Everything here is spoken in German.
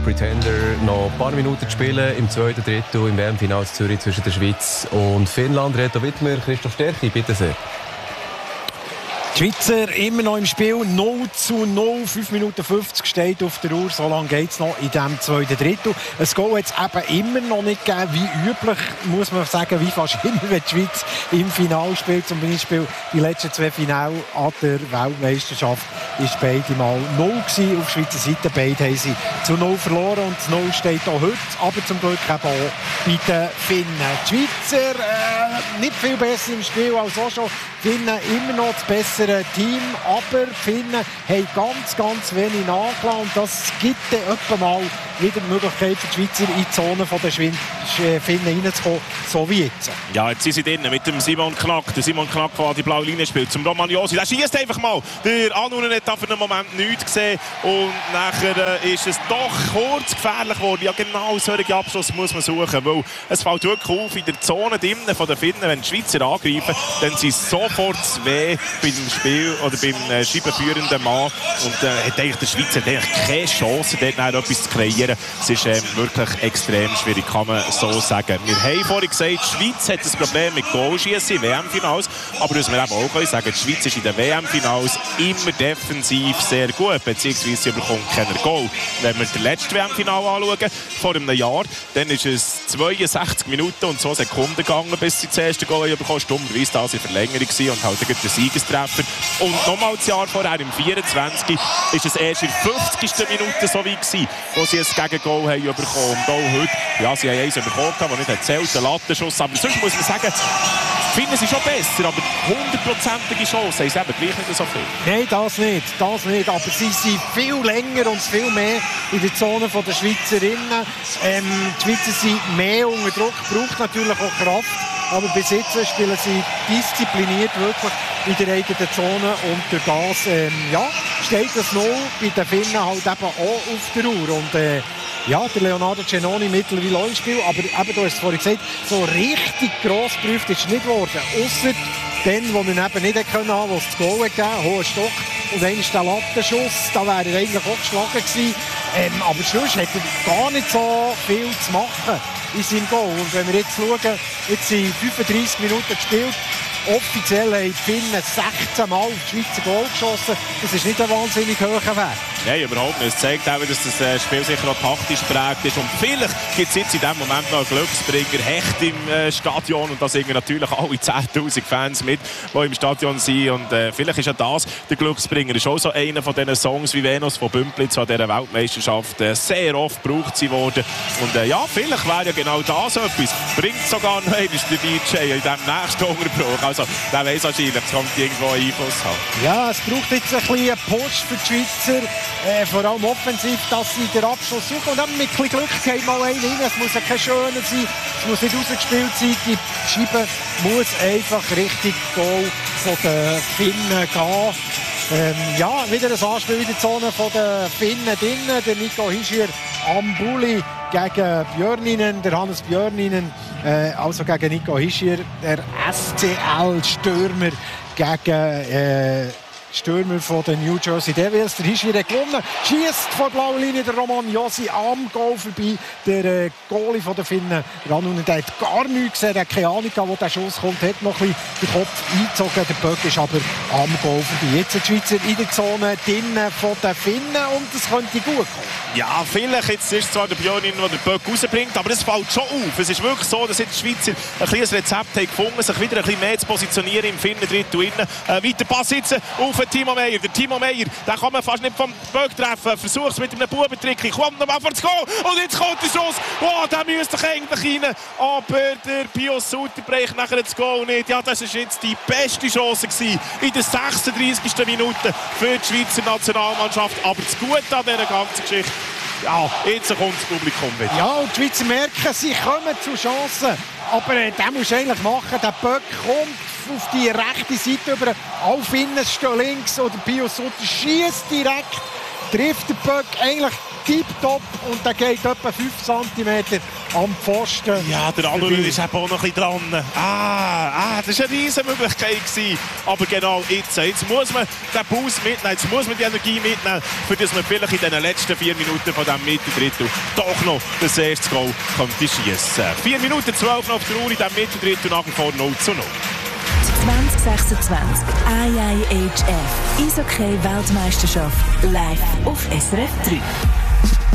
Pretender. Noch ein paar Minuten zu spielen im zweiten Drittel im WM-Finale Zürich zwischen der Schweiz und Finnland. Reto Wittmer, Christoph Stärchi, bitte sehr. Die Schweizer immer noch im Spiel, 0:0, 5 Minuten 50 steht auf der Uhr, so lange geht es noch in diesem zweiten Drittel. Ein Goal hat es eben immer noch nicht gegeben, wie üblich, muss man sagen, wie fast immer, wenn die Schweiz im Finale spielt. Zum Beispiel die letzten 2 Finale an der Weltmeisterschaft ist beide mal 0 gewesen. Auf Schweizer Seite, beide haben sie zu 0 verloren und das 0 steht auch heute, aber zum Glück eben auch bei den Finnen. Die Schweizer nicht viel besser im Spiel als auch schon. Die Finnen immer noch das bessere Team, aber die Finnen haben ganz wenig nachgelassen und das gibt dann etwa mal wieder die Möglichkeit für die Schweizer in die Zone der Finnen reinzukommen, so wie jetzt. Ja, jetzt sind sie drinnen mit dem Simon Knack. Der Simon Knack, der die blaue Linie spielt, zum Roman Josi. Der schießt einfach mal. Der Anunen hat für einen Moment nichts gesehen und nachher ist es doch kurz gefährlich geworden. Ja, genau solche Abschluss muss man suchen, weil es fällt wirklich auf in der Zone drinnen von den Finnen, wenn die Schweizer angreifen, dann sind sofort 2 beim Spiel oder beim scheibenführenden Mann und hat eigentlich der Schweizer keine Chance, dort etwas zu kreieren. Es ist wirklich extrem schwierig, kann man so sagen. Wir haben vorhin gesagt, die Schweiz hat ein Problem mit Goalschiessen in WM-Finals, aber was wir eben auch können sagen, die Schweiz ist in den WM-Finals immer defensiv sehr gut, beziehungsweise sie bekommt keinen Goal. Wenn wir das letzte WM-Final anschauen, vor einem Jahr, dann ist es 62 Minuten und 2 Sekunden gegangen, bis sie das erste Goal bekommen. Dummerweise da sie Verlängerung und halt der Siegestreffer. Und nochmals das Jahr vorher, im 24, ist es erst in der 50. Minute so weit gewesen, wo sie ein Gegengol haben bekommen. Und auch heute, ja, sie haben eins bekommen, der nicht erzählt, den Lattenschuss. Aber sonst muss man sagen, finden sie schon besser, aber 100%ige Chance haben sie eben gleich nicht so viel. Nein, das nicht. Aber sie sind viel länger und viel mehr in der Zone der Schweizerinnen. Die Schweizer sind mehr unter Druck, braucht natürlich auch Kraft. Aber bis jetzt spielen sie diszipliniert wirklich in der eigenen Zone und durch das steht das 0 bei den Finnen halt eben auch auf der Uhr. Und der Leonardo Cenoni mittlerweile auch im Spiel, aber eben, du hast es vorhin gesagt, so richtig gross geprüft ist es nicht geworden. Ausser den, wo man eben nicht haben konnte, wo es das Goal gegeben hat, hoher Stock und einmal der Lattenschuss, da wäre er eigentlich auch geschlagen gewesen. Aber sonst hat er gar nicht so viel zu machen in seinem Goal. Und wenn wir jetzt schauen, jetzt sind 35 Minuten gespielt. Offiziell haben die Finnen 16 Mal auf die Schweizer Goal geschossen. Das ist nicht ein wahnsinnig hoher Wert. Nein, überhaupt nicht. Es zeigt auch, dass das Spiel sicher auch taktisch geprägt ist. Und vielleicht gibt es jetzt in diesem Moment noch einen Glücksbringer, Hecht im Stadion. Und da singen natürlich alle 10'000 Fans mit, die im Stadion sind. Und vielleicht ist ja das der Glücksbringer. Ist auch so einer von diesen Songs wie Venus von Bümplitz an dieser Weltmeisterschaft sehr oft gebraucht worden. Und vielleicht wäre ja genau das etwas. Bringt sogar noch einmal der DJ in diesem nächsten Unterbruch. Also, der weiss wahrscheinlich, es kommt irgendwo einen Einfluss haben. Ja, es braucht jetzt ein bisschen einen Push für die Schweizer. Vor allem offensiv, dass sie den Abschluss suchen. Und dann mit ein bisschen Glück geht mal einen rein. Es muss ja kein schöner sein, es muss nicht rausgespielt sein. Die Scheibe muss einfach richtig Goal von den Finnen gehen. Wieder ein Anspiel in der Zone von den Finnen drinnen. Der Nico Hischier am Bulli gegen Björninen, der Hannes Björninen, also gegen Nico Hischier, der SCL-Stürmer gegen Stürmer von den New Jersey Devils. Der Hischier hat gewonnen, schießt vor blauer Linie der Roman Josi am Goal vorbei. Der Goalie von den Finnen, Ranunen, der hat gar nichts gesehen, der hat keine Ahnung, wo der Schuss kommt, hat noch ein bisschen den Kopf eingezogen. Der Böck ist aber am Goal vorbei. Jetzt die Schweizer in der Zone drinnen von den Finnen und es könnte gut kommen. Ja, vielleicht jetzt ist zwar der Björnin, der den Böck rausbringt, aber es fällt schon auf. Es ist wirklich so, dass jetzt die Schweizer ein kleines Rezept haben gefunden, sich wieder ein bisschen mehr zu positionieren im Finnen-Drittel innen. Weiter Pass jetzt auf Timo Meyer. Der Timo Meyer, den kann man fast nicht vom Böck treffen. Versucht es mit einem Bubentrick. Kommt nochmal vor das Goal und jetzt kommt der Schuss. Oh, der müsste eigentlich rein. Aber der Pius Suter bricht nachher das Goal nicht. Ja, das war jetzt die beste Chance gewesen in der 36. Minute für die Schweizer Nationalmannschaft. Aber das Gute an dieser ganzen Geschichte, ja, jetzt kommt das Publikum wieder. Ja, und die Schweizer merken, sie kommen zu Chancen. Aber den musst du eigentlich machen. Der Böck kommt auf die rechte Seite über. Auf innen stehen links. Oder Pius Sutter schießt direkt. Trifft der Böck eigentlich tipptopp und der geht etwa 5 cm am Pfosten. Ja, der andere ist eben auch noch ein bisschen dran. Das war eine riesige Möglichkeit gewesen. Aber genau jetzt muss man den Boost mitnehmen, jetzt muss man die Energie mitnehmen, für dass man vielleicht in den letzten 4 Minuten von diesem Mittendrittel doch noch das erste Goal könnte schiessen. 4 Minuten 12 noch auf der Uhr in diesem Mittendrittel, nach wie vor 0:0. 2026 IIHF Eishockey Weltmeisterschaft live auf SRF 3.